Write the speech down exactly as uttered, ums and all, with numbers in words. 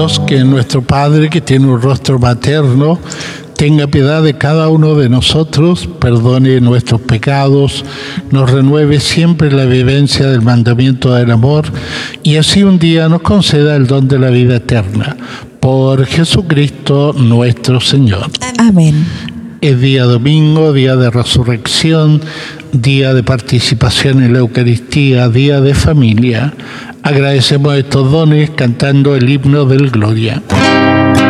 Dios, que nuestro Padre, que tiene un rostro materno, tenga piedad de cada uno de nosotros, perdone nuestros pecados, nos renueve siempre la vivencia del mandamiento del amor y así un día nos conceda el don de la vida eterna. Por Jesucristo nuestro Señor. Amén. Es día domingo, día de resurrección, día de participación en la Eucaristía, día de familia. Agradecemos estos dones cantando el himno del Gloria.